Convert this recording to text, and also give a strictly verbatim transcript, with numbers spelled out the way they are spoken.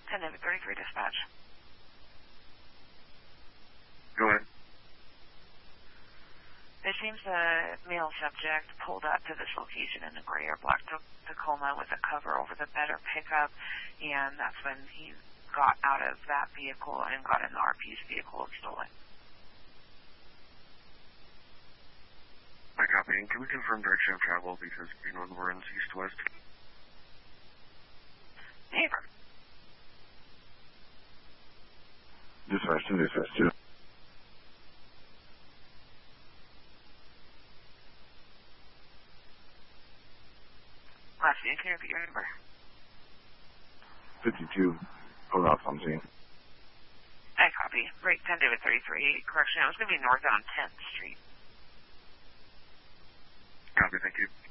ten David thirty-three dispatch. Go ahead. There seems a male subject pulled up to this location in a gray or black Tacoma with a cover over the bed or pickup, and that's when he got out of that vehicle and got in the R P's vehicle and stole it. I copy. And can we confirm direction of travel because we know we're in east-west? Neighbor. Dispatch two, dispatch two. Last name, can you repeat your number? fifty-two. Hold off on scene. I copy. Break ten David thirty-three. Correction, I was going to be north on tenth Street. Copy, thank you.